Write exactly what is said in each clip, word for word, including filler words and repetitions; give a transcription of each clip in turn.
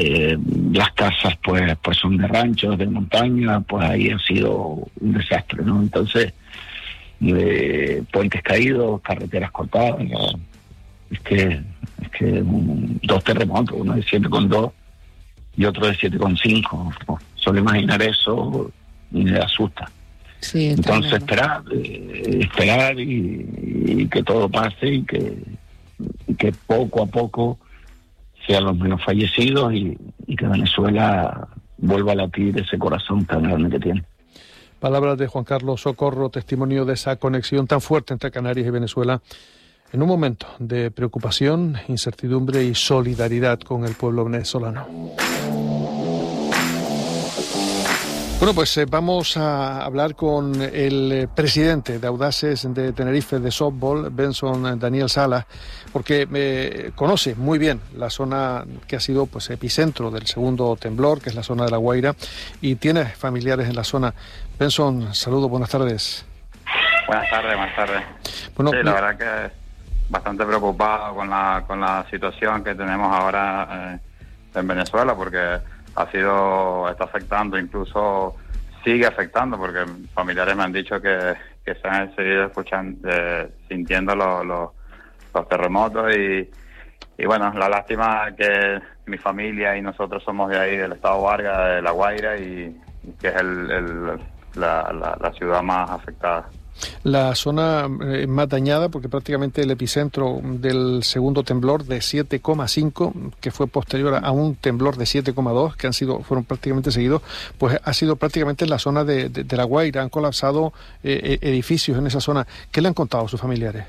Eh, las casas pues pues son de ranchos, de montaña, pues ahí ha sido un desastre, ¿no? Entonces, eh, puentes caídos, carreteras cortadas, ¿no? es que es que un, dos terremotos, uno de siete coma dos y otro de siete coma cinco. Solo imaginar eso me asusta. Sí, entonces esperar, eh, esperar y, y que todo pase y que, y que poco a poco sean los menos fallecidos y, y que Venezuela vuelva a latir ese corazón tan grande que tiene. Palabras de Juan Carlos Socorro, testimonio de esa conexión tan fuerte entre Canarias y Venezuela en un momento de preocupación, incertidumbre y solidaridad con el pueblo venezolano. Bueno, pues eh, vamos a hablar con el eh, presidente de Audaces de Tenerife de softball, Benson Daniel Salas, porque eh, conoce muy bien la zona que ha sido pues epicentro del segundo temblor, que es la zona de La Guaira, y tiene familiares en la zona. Benson, saludos, buenas tardes. Buenas tardes, buenas tardes. Bueno, sí, la verdad que bastante preocupado con la con la situación que tenemos ahora eh, en Venezuela, porque ha sido, está afectando, incluso sigue afectando, porque familiares me han dicho que, que se han seguido escuchando, eh, sintiendo los, los, los terremotos y, y bueno, la lástima que mi familia y nosotros somos de ahí, del estado Vargas, de La Guaira, y, y que es el, el, la, la, la ciudad más afectada. La zona eh, más dañada, porque prácticamente el epicentro del segundo temblor de siete coma cinco, que fue posterior a un temblor de siete coma dos, que han sido fueron prácticamente seguidos, pues ha sido prácticamente en la zona de, de, de La Guaira. Han colapsado eh, edificios en esa zona. ¿Qué le han contado a sus familiares?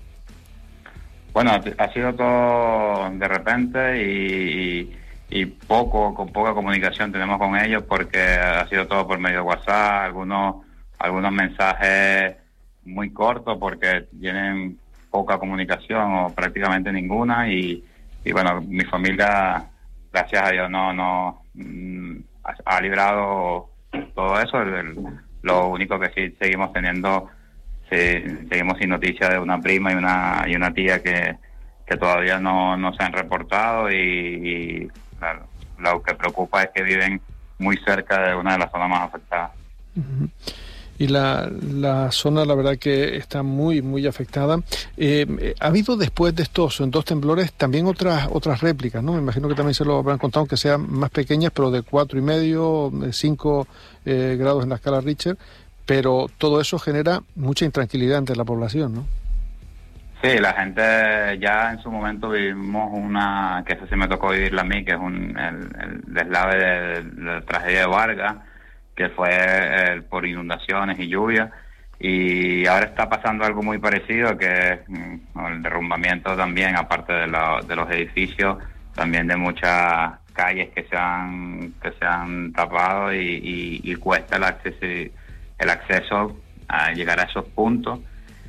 Bueno, ha sido todo de repente y, y, y poco, con poca comunicación tenemos con ellos, porque ha sido todo por medio de WhatsApp, algunos algunos mensajes muy cortos porque tienen poca comunicación o prácticamente ninguna, y, y bueno, mi familia, gracias a Dios, no no mm, ha, ha librado todo eso. El, el, lo único que sí seguimos teniendo, sí, seguimos sin noticias de una prima y una y una tía que, que todavía no, no se han reportado, y, y claro, lo que preocupa es que viven muy cerca de una de las zonas más afectadas. Uh-huh. Y la, la zona, la verdad que está muy, muy afectada. Eh, ha habido después de estos dos temblores también otras otras réplicas, ¿no? Me imagino que también se lo habrán contado, aunque sean más pequeñas, pero de cuatro y medio, cinco eh, grados en la escala Richter. Pero todo eso genera mucha intranquilidad entre la población, ¿no? Sí, la gente ya en su momento vivimos una, que eso sí me tocó vivirla a mí, que es un el, el deslave de, de la tragedia de Vargas, que fue eh, por inundaciones y lluvia, y ahora está pasando algo muy parecido, que es mm, el derrumbamiento también, aparte de, la, de los edificios, también de muchas calles que se han que se han tapado, y, y, y cuesta el acceso el acceso a llegar a esos puntos,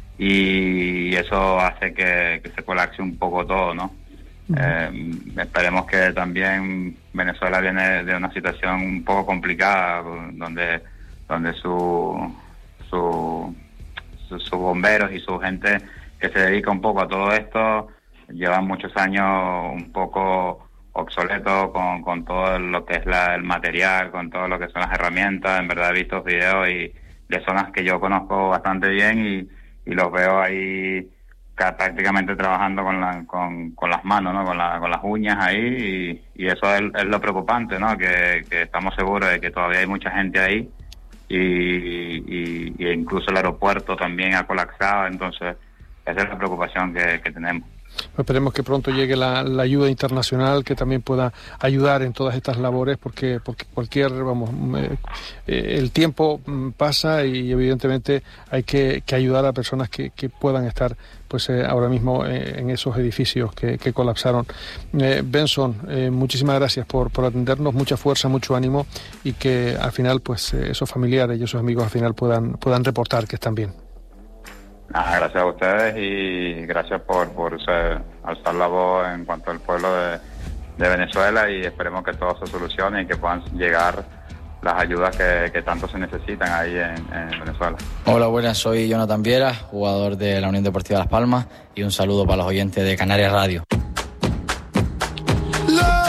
y eso hace que, que se colapse un poco todo, ¿no? Eh, esperemos que también Venezuela viene de una situación un poco complicada, donde donde su su sus su bomberos y su gente que se dedica un poco a todo esto llevan muchos años un poco obsoletos con, con todo lo que es la, el material, con todo lo que son las herramientas. En verdad he visto videos y de zonas que yo conozco bastante bien, y, y los veo ahí prácticamente trabajando con la, con, con las manos, ¿no? Con, la, con las uñas ahí, y, y eso es, es lo preocupante, ¿no? Que, que estamos seguros de que todavía hay mucha gente ahí, y, y, y incluso el aeropuerto también ha colapsado. Entonces esa es la preocupación que, que tenemos. Pues esperemos que pronto llegue la, la ayuda internacional, que también pueda ayudar en todas estas labores, porque porque cualquier, vamos, eh, eh, el tiempo pasa, y evidentemente hay que, que ayudar a personas que, que puedan estar pues eh, ahora mismo eh, en esos edificios que, que colapsaron. Eh, Benson, eh, muchísimas gracias por, por atendernos, mucha fuerza, mucho ánimo, y que al final pues eh, esos familiares y esos amigos al final puedan, puedan reportar que están bien. Ah, gracias a ustedes, y gracias por, por ser, alzar la voz en cuanto al pueblo de, de Venezuela, y esperemos que todo se solucione y que puedan llegar las ayudas que, que tanto se necesitan ahí en, en Venezuela. Hola, buenas, soy Jonathan Viera, jugador de la Unión Deportiva Las Palmas, y un saludo para los oyentes de Canarias Radio. Pues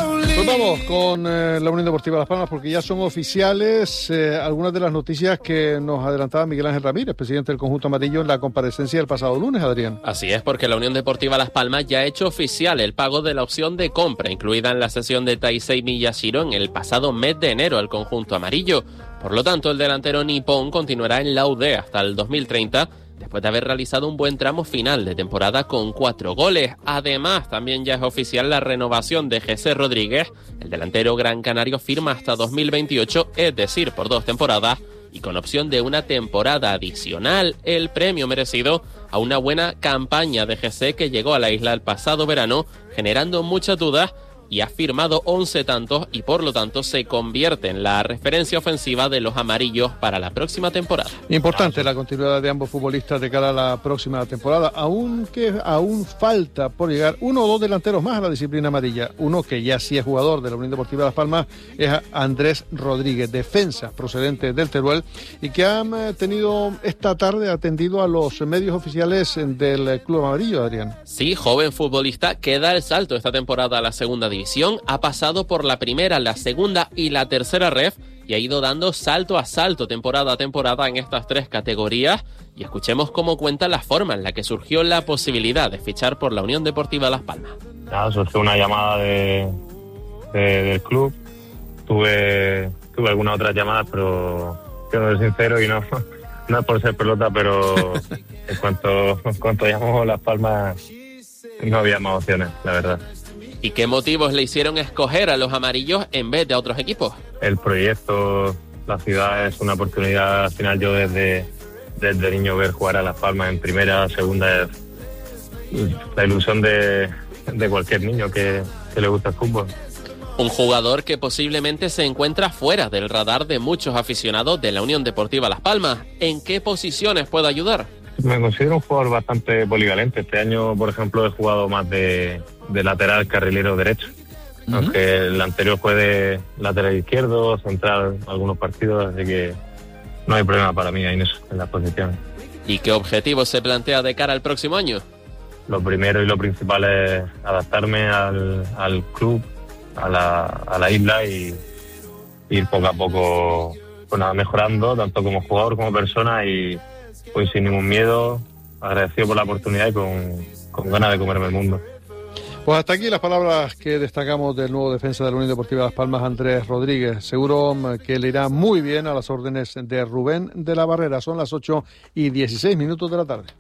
Vamos con eh, la Unión Deportiva Las Palmas, porque ya son oficiales eh, algunas de las noticias que nos adelantaba Miguel Ángel Ramírez, presidente del conjunto amarillo, en la comparecencia del pasado lunes, Adrián. Así es, porque la Unión Deportiva Las Palmas ya ha hecho oficial el pago de la opción de compra incluida en la cesión de Taisei Miyashiro en el pasado mes de enero al conjunto amarillo. Por lo tanto, el delantero nipón continuará en la U D hasta el dos mil treinta, después de haber realizado un buen tramo final de temporada con cuatro goles. Además, también ya es oficial la renovación de Jesse Rodríguez. El delantero gran canario firma hasta dos mil veintiocho, es decir, por dos temporadas, y con opción de una temporada adicional. El premio merecido a una buena campaña de Jesse, que llegó a la isla el pasado verano, generando muchas dudas, y ha firmado once tantos y por lo tanto se convierte en la referencia ofensiva de los amarillos para la próxima temporada. Importante la continuidad de ambos futbolistas de cara a la próxima temporada, aunque aún falta por llegar uno o dos delanteros más a la disciplina amarilla. Uno que ya sí es jugador de la Unión Deportiva Las Palmas es Andrés Rodríguez, defensa procedente del Teruel, y que ha tenido esta tarde atendido a los medios oficiales del Club Amarillo, Adrián. Sí, joven futbolista que da el salto esta temporada a la segunda división. Ha pasado por la primera, la segunda y la tercera ref y ha ido dando salto a salto, temporada a temporada en estas tres categorías. Y escuchemos cómo cuenta la forma en la que surgió la posibilidad de fichar por la Unión Deportiva Las Palmas. Nada, surgió una llamada de, de, del club. Tuve, tuve algunas otras llamadas, pero quiero ser sincero y no, no es por ser pelota, pero en cuanto, en cuanto llamó Las Palmas no había más opciones, la verdad. ¿Y qué motivos le hicieron escoger a los amarillos en vez de a otros equipos? El proyecto, la ciudad es una oportunidad. Al final yo desde, desde niño ver jugar a Las Palmas en primera, segunda, es la ilusión de, de cualquier niño que, que le gusta el fútbol. Un jugador que posiblemente se encuentra fuera del radar de muchos aficionados de la Unión Deportiva Las Palmas. ¿En qué posiciones puede ayudar? Me considero un jugador bastante polivalente. Este año, por ejemplo, he jugado más de, de lateral, carrilero derecho. Uh-huh. Aunque el anterior fue de lateral izquierdo, central, algunos partidos, así que no hay problema para mí ahí en eso, en las posiciones. ¿Y qué objetivos se plantea de cara al próximo año? Lo primero y lo principal es adaptarme al, al club, a la, a la isla, y ir poco a poco bueno, mejorando, tanto como jugador como persona, y pues sin ningún miedo, agradecido por la oportunidad y con, con ganas de comerme el mundo. Pues hasta aquí las palabras que destacamos del nuevo defensa de la Unión Deportiva Las Palmas, Andrés Rodríguez. Seguro que le irá muy bien a las órdenes de Rubén de la Barrera. Son las ocho y dieciséis minutos de la tarde.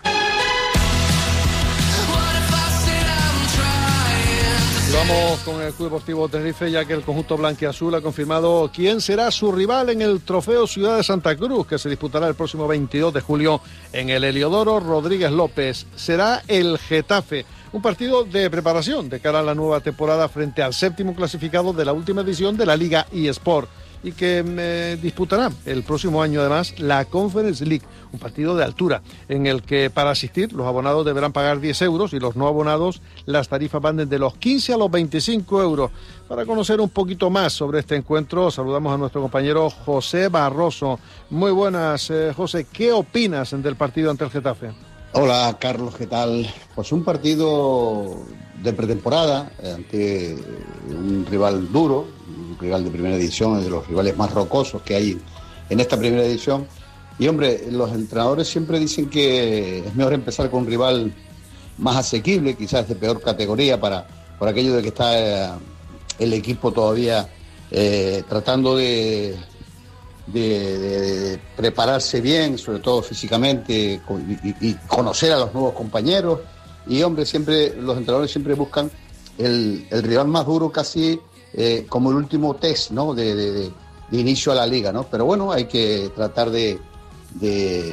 Vamos con el Club Deportivo Tenerife, ya que el conjunto blanquiazul ha confirmado quién será su rival en el Trofeo Ciudad de Santa Cruz, que se disputará el próximo veintidós de julio en el Heliodoro Rodríguez López. Será el Getafe, un partido de preparación de cara a la nueva temporada frente al séptimo clasificado de la última edición de la Liga eSport, y que eh, disputará el próximo año además la Conference League, un partido de altura en el que para asistir los abonados deberán pagar diez euros y los no abonados las tarifas van desde los quince a los veinticinco euros. Para conocer un poquito más sobre este encuentro saludamos a nuestro compañero José Barroso. Muy buenas, eh, José, ¿qué opinas del partido ante el Getafe? Hola Carlos, ¿qué tal? Pues un partido de pretemporada ante un rival duro, un rival de primera edición, de los rivales más rocosos que hay en esta primera edición. Y hombre, los entrenadores siempre dicen que es mejor empezar con un rival más asequible, quizás de peor categoría, para por aquello de que está eh, el equipo todavía eh, tratando de, de, de prepararse bien, sobre todo físicamente, y, y conocer a los nuevos compañeros. Y hombre, siempre los entrenadores siempre buscan el, el rival más duro, casi eh, como el último test, ¿no? de, de, de, de inicio a la liga, ¿no? Pero bueno, hay que tratar de De,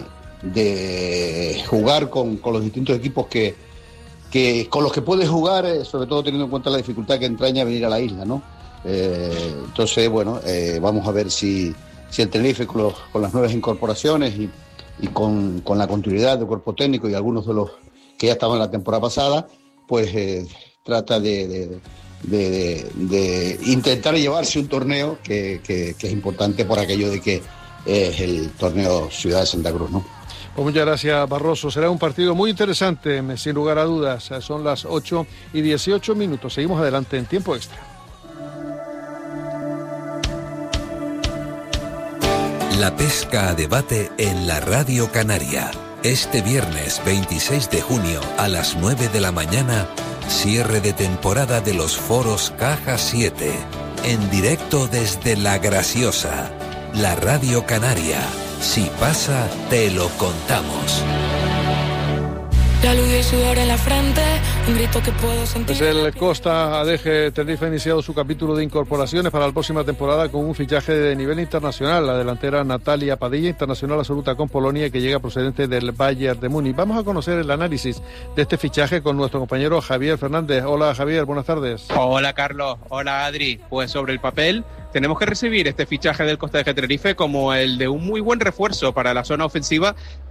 de jugar con, con los distintos equipos que, que con los que puedes jugar, eh, sobre todo teniendo en cuenta la dificultad que entraña venir a la isla, ¿no? Eh, entonces, bueno, eh, vamos a ver si, si el Tenerife con, los, con las nuevas incorporaciones y, y con, con la continuidad del cuerpo técnico y algunos de los que ya estaban la temporada pasada, pues eh, trata de, de, de, de, de intentar llevarse un torneo que, que, que es importante por aquello de que es el torneo Ciudad de Santa Cruz, ¿no? Pues muchas gracias, Barroso. Será un partido muy interesante, sin lugar a dudas. Son las ocho y dieciocho minutos. Seguimos adelante en tiempo extra. La pesca a debate en la Radio Canaria. Este viernes veintiséis de junio a las nueve de la mañana, cierre de temporada de los foros Caja siete. En directo desde La Graciosa. La Radio Canaria. Si pasa, te lo contamos. La luz y el sudor en la frente, un grito que puedo sentir. Pues el Costa Adeje Tenerife ha iniciado su capítulo de incorporaciones para la próxima temporada con un fichaje de nivel internacional. La delantera Natalia Padilla, internacional absoluta con Polonia, que llega procedente del Bayern de Múnich. Vamos a conocer el análisis de este fichaje con nuestro compañero Javier Fernández. Hola Javier, buenas tardes. Hola Carlos, hola Adri. Pues sobre el papel tenemos que recibir este fichaje del Costa Adeje Tenerife como el de un muy buen refuerzo para la zona ofensiva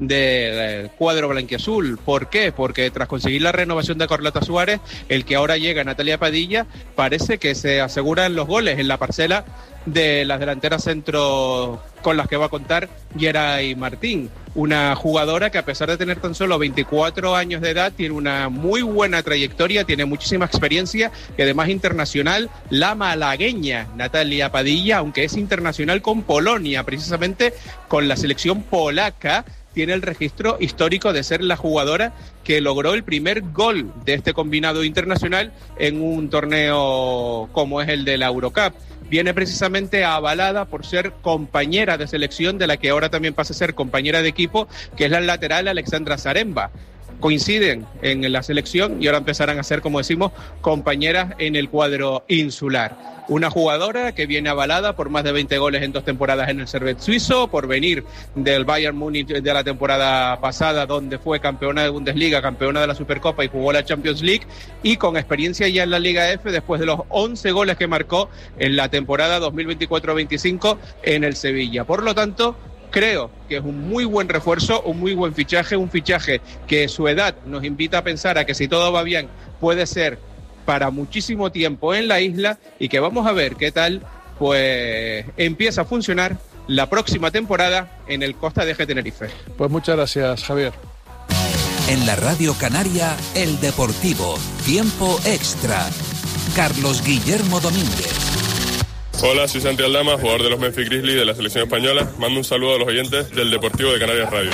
del cuadro blanquiazul. ¿Por qué? Porque tras conseguir la renovación de Carlota Suárez, el que ahora llega, Natalia Padilla, parece que se aseguran los goles en la parcela de las delanteras centro con las que va a contar Geray Martín. Una jugadora que, a pesar de tener tan solo veinticuatro años de edad, tiene una muy buena trayectoria, tiene muchísima experiencia y además internacional. La malagueña Natalia Padilla, aunque es internacional con Polonia, precisamente con la selección polaca, tiene el registro histórico de ser la jugadora que logró el primer gol de este combinado internacional en un torneo como es el de la Eurocup. Viene precisamente avalada por ser compañera de selección de la que ahora también pasa a ser compañera de equipo, que es la lateral Alexandra Zaremba. Coinciden en la selección y ahora empezarán a ser, como decimos, compañeras en el cuadro insular. Una jugadora que viene avalada por más de veinte goles en dos temporadas en el Servette suizo, por venir del Bayern Múnich de la temporada pasada, donde fue campeona de Bundesliga, campeona de la Supercopa y jugó la Champions League, y con experiencia ya en la Liga F después de los once goles que marcó en la temporada dos mil veinticuatro veinticinco en el Sevilla. Por lo tanto, creo que es un muy buen refuerzo, un muy buen fichaje, un fichaje que su edad nos invita a pensar a que si todo va bien puede ser para muchísimo tiempo en la isla y que vamos a ver qué tal pues empieza a funcionar la próxima temporada en el Costa Adeje Tenerife. Pues muchas gracias, Javier. En la Radio Canaria, El Deportivo, Tiempo Extra. Carlos Guillermo Domínguez. Hola, soy Santi Aldama, jugador de los Memphis Grizzlies de la selección española. Mando un saludo a los oyentes del Deportivo de Canarias Radio.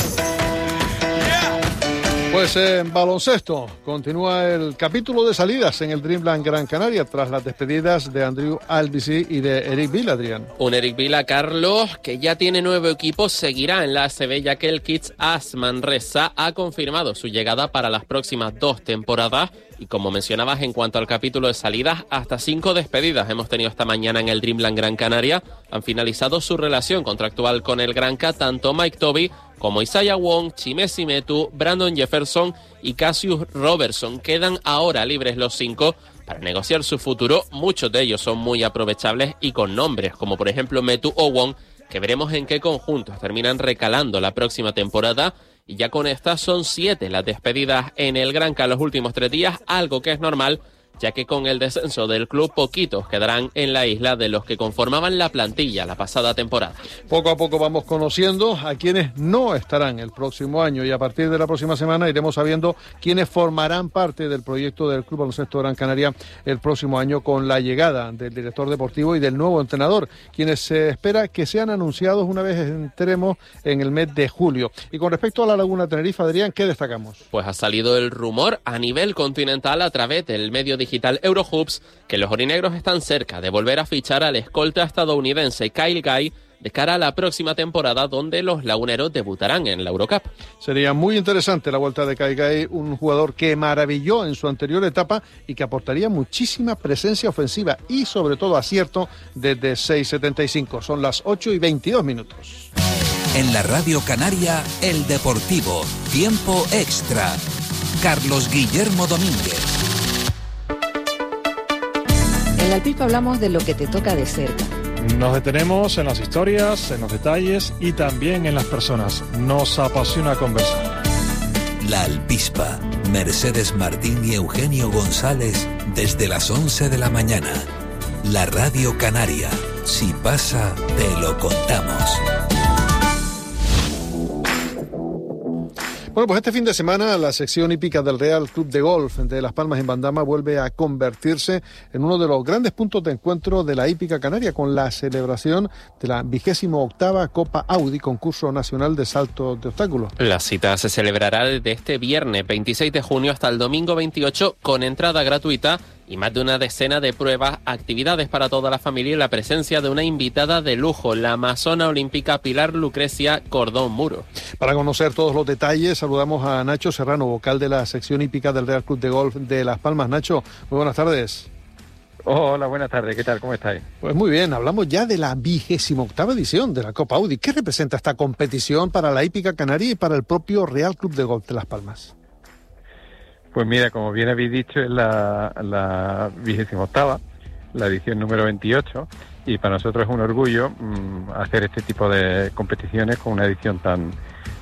Pues en baloncesto continúa el capítulo de salidas en el Dreamland Gran Canaria tras las despedidas de Andrew Albisi y de Eric Vila, Adrián. Un Eric Vila, Carlos, que ya tiene nuevo equipo, seguirá en la A C B, ya que el Kids As Manresa ha confirmado su llegada para las próximas dos temporadas. Y como mencionabas, en cuanto al capítulo de salidas, hasta cinco despedidas hemos tenido esta mañana en el Dreamland Gran Canaria. Han finalizado su relación contractual con el Granca tanto Mike Toby como Isaiah Wong, Chimesi Metu, Brandon Jefferson y Cassius Robertson. Quedan ahora libres los cinco para negociar su futuro. Muchos de ellos son muy aprovechables y con nombres como por ejemplo Metu o Wong, que veremos en qué conjuntos terminan recalando la próxima temporada. Y ya con estas son siete las despedidas en el Granca los últimos tres días, algo que es normal, ya que con el descenso del club poquitos quedarán en la isla de los que conformaban la plantilla la pasada temporada. Poco a poco vamos conociendo a quienes no estarán el próximo año y a partir de la próxima semana iremos sabiendo quiénes formarán parte del proyecto del Club Baloncesto Gran Canaria el próximo año con la llegada del director deportivo y del nuevo entrenador, quienes se espera que sean anunciados una vez entremos en el mes de julio. Y con respecto a la Laguna Tenerife, Adrián, ¿qué destacamos? Pues ha salido el rumor a nivel continental a través del medio digital digital Eurohoops que los orinegros están cerca de volver a fichar al escolta estadounidense Kyle Guy de cara a la próxima temporada, donde los laguneros debutarán en la Eurocup. Sería muy interesante la vuelta de Kyle Guy, un jugador que maravilló en su anterior etapa y que aportaría muchísima presencia ofensiva y sobre todo acierto desde seis setenta y cinco. Son las ocho y veintidós minutos. En la Radio Canaria, El Deportivo, Tiempo Extra. Carlos Guillermo Domínguez. En Alpispa hablamos de lo que te toca de cerca. Nos detenemos en las historias, en los detalles y también en las personas. Nos apasiona conversar. La Alpispa, Mercedes Martín y Eugenio González desde las once de la mañana. La Radio Canaria. Si pasa, te lo contamos. Bueno, pues este fin de semana la sección hípica del Real Club de Golf de Las Palmas en Bandama vuelve a convertirse en uno de los grandes puntos de encuentro de la hípica canaria, con la celebración de la vigésimo octava Copa Audi, concurso nacional de salto de obstáculos. La cita se celebrará desde este viernes veintiséis de junio hasta el domingo veintiocho, con entrada gratuita y más de una decena de pruebas, actividades para toda la familia y la presencia de una invitada de lujo, la amazona olímpica Pilar Lucrecia Cordón Muro. Para conocer todos los detalles, saludamos a Nacho Serrano, vocal de la sección hípica del Real Club de Golf de Las Palmas. Nacho, muy buenas tardes. Hola, buenas tardes, ¿qué tal? ¿Cómo estáis? Pues muy bien, hablamos ya de la vigésima octava edición de la Copa Audi. ¿Qué representa esta competición para la hípica canaria y para el propio Real Club de Golf de Las Palmas? Pues mira, como bien habéis dicho, es la, la vigésima octava, la edición número veintiocho, y para nosotros es un orgullo mmm, hacer este tipo de competiciones con una edición tan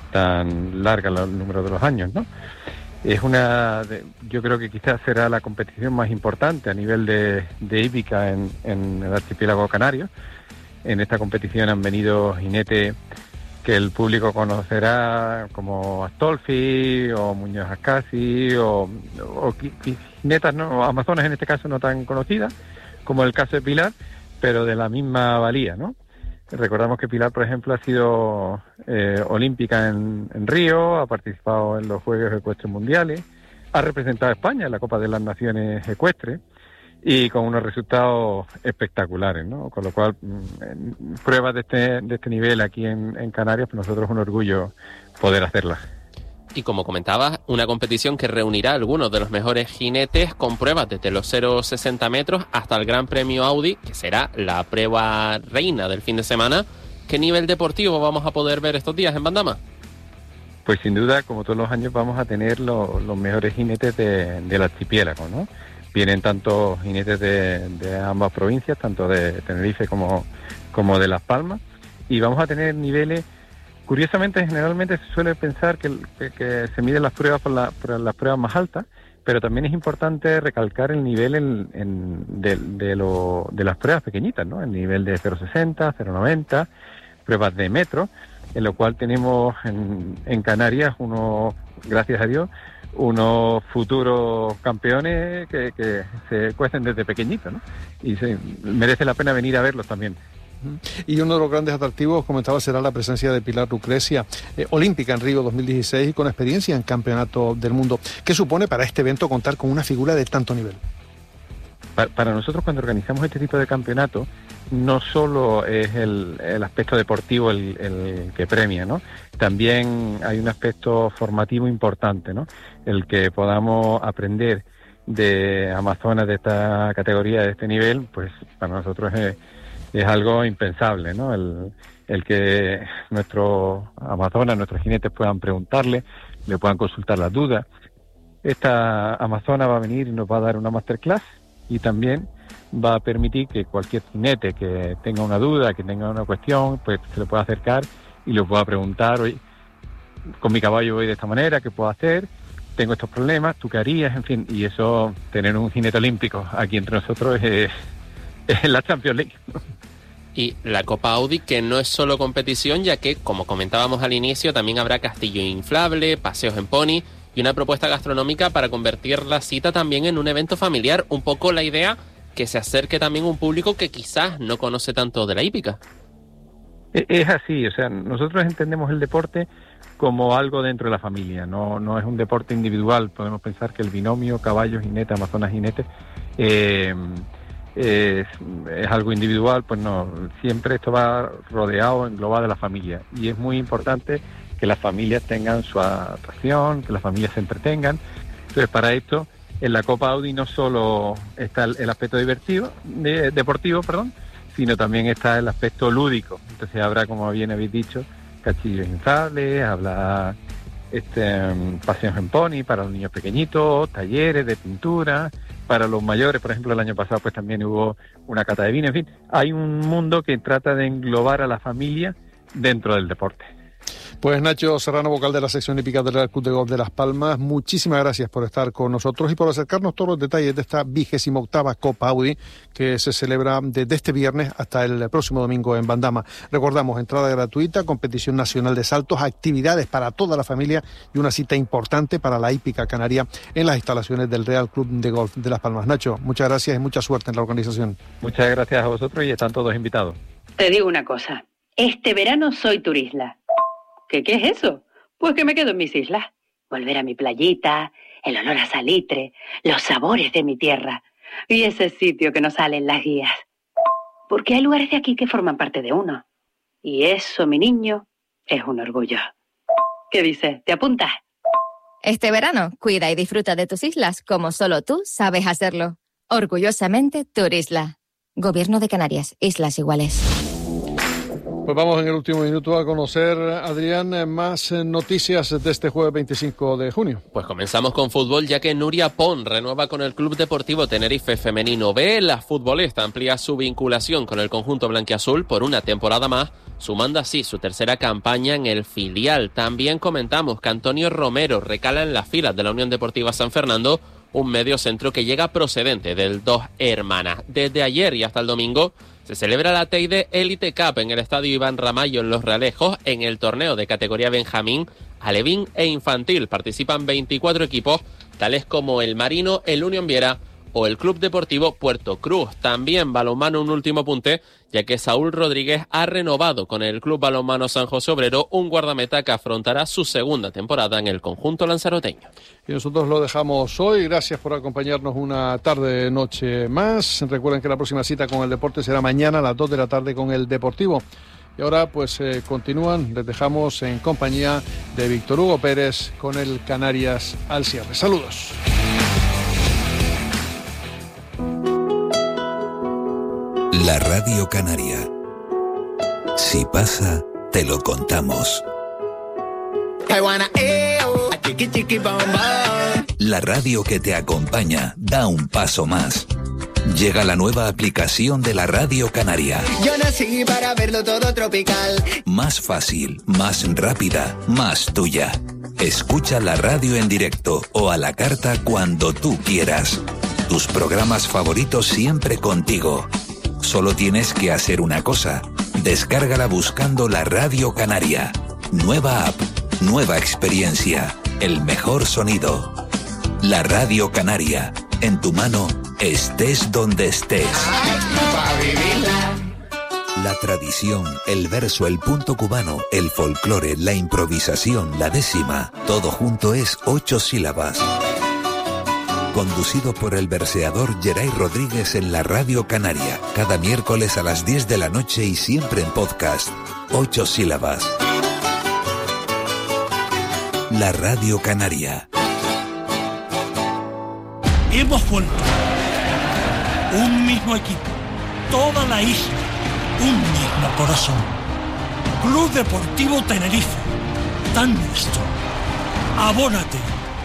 tan larga, el número de los años, ¿no? Es una, de, yo creo que quizás será la competición más importante a nivel de, de hípica en, en el archipiélago canario. En esta competición han venido jinetes que el público conocerá como Astolfi o Muñoz Ascasi o, o jinetas, ¿no? Amazonas en este caso no tan conocidas como el caso de Pilar, pero de la misma valía, ¿no? Recordamos que Pilar, por ejemplo, ha sido eh, olímpica en, en Río, ha participado en los Juegos Ecuestres Mundiales, ha representado a España en la Copa de las Naciones Ecuestres y con unos resultados espectaculares, ¿no? Con lo cual, mmm, pruebas de este, de este nivel aquí en, en Canarias, para nosotros es un orgullo poder hacerlas. Y como comentabas, una competición que reunirá a algunos de los mejores jinetes con pruebas desde los cero coma sesenta metros hasta el Gran Premio Audi, que será la prueba reina del fin de semana. ¿Qué nivel deportivo vamos a poder ver estos días en Bandama? Pues sin duda, como todos los años, vamos a tener lo, los mejores jinetes de, del archipiélago, ¿no? Vienen tanto jinetes de, de ambas provincias, tanto de Tenerife como, como de Las Palmas, y vamos a tener niveles. Curiosamente, generalmente se suele pensar que, que, que se miden las pruebas por, la, por las pruebas más altas, pero también es importante recalcar el nivel en, en, de, de, lo, de las pruebas pequeñitas, ¿no? El nivel de cero coma sesenta, cero coma noventa, pruebas de metro, en lo cual tenemos en, en Canarias unos, gracias a Dios, unos futuros campeones que, que se cuecen desde pequeñitos, ¿no? Y se, merece la pena venir a verlos también. Y uno de los grandes atractivos, comentaba, será la presencia de Pilar Lucrecia, eh, olímpica en Río dos mil dieciséis y con experiencia en campeonato del mundo. ¿Qué supone para este evento contar con una figura de tanto nivel? Para, para nosotros, cuando organizamos este tipo de campeonato, no solo es el, el aspecto deportivo el, el que premia, ¿no? También hay un aspecto formativo importante, ¿no? El que podamos aprender de amazonas de esta categoría, de este nivel, pues para nosotros es es algo impensable, ¿no? El, el que nuestros amazonas, nuestros jinetes puedan preguntarle, le puedan consultar las dudas. Esta amazona va a venir y nos va a dar una masterclass y también va a permitir que cualquier jinete que tenga una duda, que tenga una cuestión, pues se le pueda acercar y le pueda preguntar, oye, con mi caballo voy de esta manera, ¿qué puedo hacer? Tengo estos problemas, ¿tú qué harías? En fin, y eso, tener un jinete olímpico aquí entre nosotros es, es la Champions League. Y la Copa Audi, que no es solo competición, ya que, como comentábamos al inicio, también habrá castillo inflable, paseos en pony y una propuesta gastronómica para convertir la cita también en un evento familiar. Un poco la idea que se acerque también un público que quizás no conoce tanto de la hípica. Es así, o sea, nosotros entendemos el deporte como algo dentro de la familia, no, no es un deporte individual. Podemos pensar que el binomio caballo-jinete, amazonas-jinete, eh, Es, es algo individual, pues no, siempre esto va rodeado, englobado de la familia, y es muy importante que las familias tengan su atracción, que las familias se entretengan. Entonces, para esto, en la Copa Audi no solo está el, el aspecto divertido, de, deportivo, perdón, sino también está el aspecto lúdico. Entonces habrá, como bien habéis dicho, castillos inflables, habrá este, paseos en pony para los niños pequeñitos, talleres de pintura. Para los mayores, por ejemplo, el año pasado pues también hubo una cata de vino. En fin, hay un mundo que trata de englobar a la familia dentro del deporte. Pues Nacho Serrano, vocal de la sección hípica del Real Club de Golf de Las Palmas, muchísimas gracias por estar con nosotros y por acercarnos todos los detalles de esta vigésima octava Copa Audi que se celebra desde este viernes hasta el próximo domingo en Bandama. Recordamos, entrada gratuita, competición nacional de saltos, actividades para toda la familia y una cita importante para la hípica canaria en las instalaciones del Real Club de Golf de Las Palmas. Nacho, muchas gracias y mucha suerte en la organización. Muchas gracias a vosotros y están todos invitados. Te digo una cosa, este verano soy turisla. ¿Qué, qué es eso? Pues que me quedo en mis islas. Volver a mi playita, el olor a salitre, los sabores de mi tierra y ese sitio que nos sale en las guías. Porque hay lugares de aquí que forman parte de uno. Y eso, mi niño, es un orgullo. ¿Qué dices? ¿Te apuntas? Este verano, cuida y disfruta de tus islas como solo tú sabes hacerlo. Orgullosamente, Turisla. Gobierno de Canarias, Islas Iguales. Pues vamos en el último minuto a conocer, Adrián, más noticias de este jueves veinticinco de junio. Pues comenzamos con fútbol, ya que Nuria Pon renueva con el Club Deportivo Tenerife Femenino B. La futbolista amplía su vinculación con el conjunto blanquiazul por una temporada más, sumando así su tercera campaña en el filial. También comentamos que Antonio Romero recala en las filas de la Unión Deportiva San Fernando, un medio centro que llega procedente del Dos Hermanas. Desde ayer y hasta el domingo se celebra la Teide Elite Cup en el Estadio Iván Ramallo en Los Realejos. En el torneo de categoría Benjamín, alevín e infantil participan veinticuatro equipos, tales como el Marino, el Unión Viera o el Club Deportivo Puerto Cruz. También balonmano, un último apunte, ya que Saúl Rodríguez ha renovado con el Club Balonmano San José Obrero, un guardameta que afrontará su segunda temporada en el conjunto lanzaroteño. Y nosotros lo dejamos hoy. Gracias por acompañarnos una tarde, noche más. Recuerden que la próxima cita con el deporte será mañana a las dos de la tarde con el Deportivo. Y ahora pues eh, continúan, les dejamos en compañía de Víctor Hugo Pérez con el Canarias al cierre. Saludos. La Radio Canaria. Si pasa, te lo contamos. La radio que te acompaña da un paso más. Llega la nueva aplicación de la Radio Canaria. Yo nací para verlo todo tropical. Más fácil, más rápida, más tuya. Escucha la radio en directo o a la carta cuando tú quieras. Tus programas favoritos siempre contigo. Solo tienes que hacer una cosa. Descárgala buscando la Radio Canaria. Nueva app, nueva experiencia, el mejor sonido. La Radio Canaria. En tu mano, estés donde estés. La tradición, el verso, el punto cubano, el folclore, la improvisación, la décima. Todo junto es ocho sílabas. Conducido por el verseador Geray Rodríguez en la Radio Canaria, cada miércoles a las diez de la noche y siempre en podcast. Ocho sílabas. La Radio Canaria. Hemos vuelto. Un mismo equipo. Toda la isla. Un mismo corazón. Club Deportivo Tenerife. Tan nuestro. Abónate.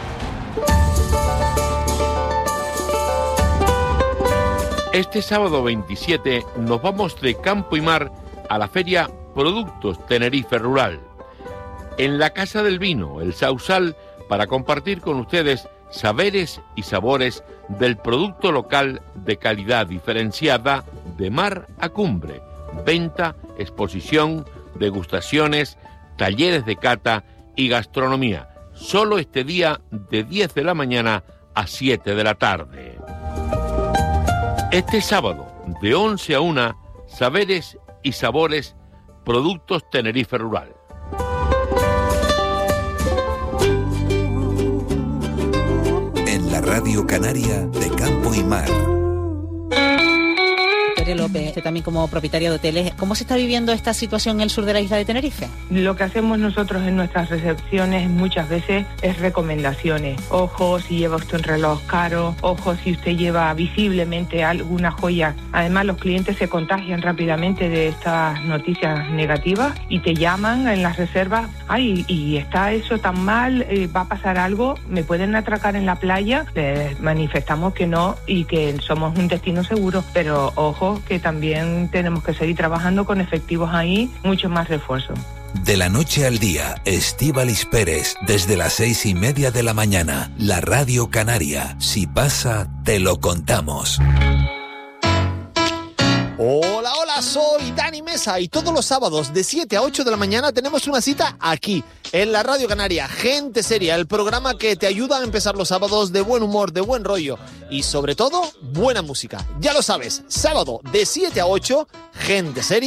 Este sábado veintisiete nos vamos de campo y mar a la feria Productos Tenerife Rural. En la Casa del Vino, el Sausal, para compartir con ustedes saberes y sabores del producto local de calidad diferenciada de mar a cumbre. Venta, exposición, degustaciones, talleres de cata y gastronomía. Solo este día de diez de la mañana a siete de la tarde. Este sábado, de once a una, saberes y sabores, Productos Tenerife Rural. En la Radio Canaria de Campo y Mar. López, usted también como propietaria de hoteles, ¿cómo se está viviendo esta situación en el sur de la isla de Tenerife? Lo que hacemos nosotros en nuestras recepciones muchas veces es recomendaciones. Ojo si lleva usted un reloj caro, ojo si usted lleva visiblemente alguna joya. Además, los clientes se contagian rápidamente de estas noticias negativas y te llaman en las reservas. Ay, y está eso tan mal, eh, va a pasar algo, me pueden atracar en la playa. Les manifestamos que no y que somos un destino seguro, pero ojo que que también tenemos que seguir trabajando con efectivos ahí, mucho más refuerzo. De la noche al día, Estíbaliz Pérez, desde las seis y media de la mañana, la Radio Canaria. Si pasa, te lo contamos. Hola, hola, soy Dani Mesa y todos los sábados de siete a ocho de la mañana tenemos una cita aquí, en la Radio Canaria, Gente Seria, el programa que te ayuda a empezar los sábados de buen humor, de buen rollo y sobre todo, buena música. Ya lo sabes, sábado de siete a ocho, Gente Seria.